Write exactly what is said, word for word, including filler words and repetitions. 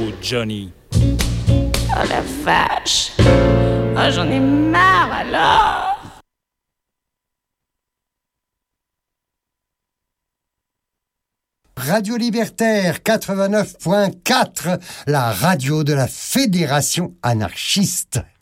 Johnny. Oh la vache. Oh, j'en ai marre alors. Radio Libertaire quatre-vingt-neuf point quatre, la radio de la Fédération anarchiste.